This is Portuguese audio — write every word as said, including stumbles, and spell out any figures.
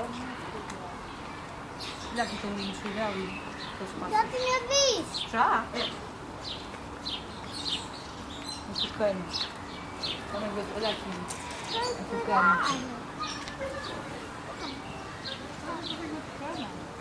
Olha aqui tão lindo, chega ali. Já tinha visto. Já? É. Um tucano. Olha, olha aqui. Um tucano.